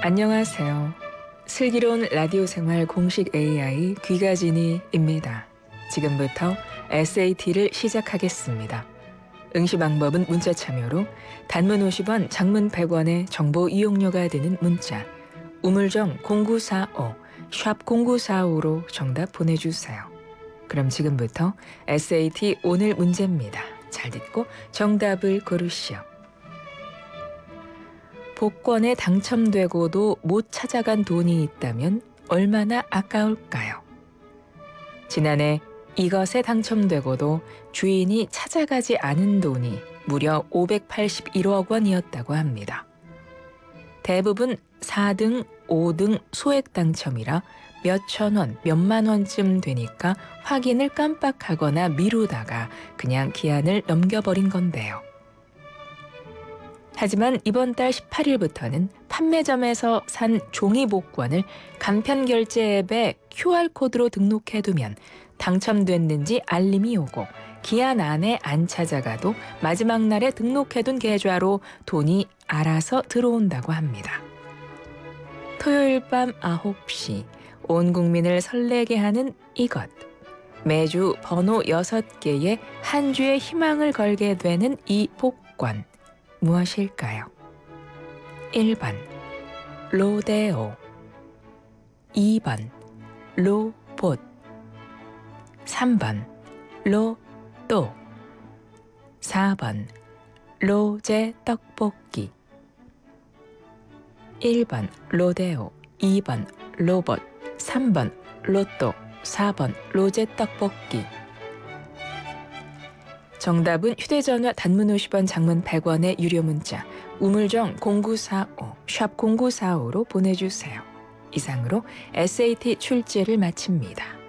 안녕하세요. 슬기로운 라디오 생활 공식 AI 귀가진이입니다. 지금부터 SAT를 시작하겠습니다. 응시 방법은 문자 참여로 단문 50원, 장문 100원의 정보 이용료가 드는 문자 우물정 0945, 샵 0945로 정답 보내주세요. 그럼 지금부터 SAT 오늘 문제입니다. 잘 듣고 정답을 고르시오. 복권에 당첨되고도 못 찾아간 돈이 있다면 얼마나 아까울까요? 지난해 이것에 당첨되고도 주인이 찾아가지 않은 돈이 무려 581억 원이었다고 합니다. 대부분 4등, 5등 소액 당첨이라 몇천 원, 몇만 원쯤 되니까 확인을 깜빡하거나 미루다가 그냥 기한을 넘겨버린 건데요. 하지만 이번 달 18일부터는 판매점에서 산 종이 복권을 간편결제 앱에 QR코드로 등록해두면 당첨됐는지 알림이 오고 기한 안에 안 찾아가도 마지막 날에 등록해둔 계좌로 돈이 알아서 들어온다고 합니다. 토요일 밤 9시 온 국민을 설레게 하는 이것. 매주 번호 6개에 한 주의 희망을 걸게 되는 이 복권. 무엇일까요? 1번 로데오, 2번 로봇, 3번 로또, 4번 로제 떡볶이. 1번 로데오, 2번 로봇, 3번 로또, 4번 로제 떡볶이. 정답은 휴대전화 단문 50원, 장문 100원의 유료 문자 우물정 0945, 샵 0945로 보내주세요. 이상으로 SAT 출제를 마칩니다.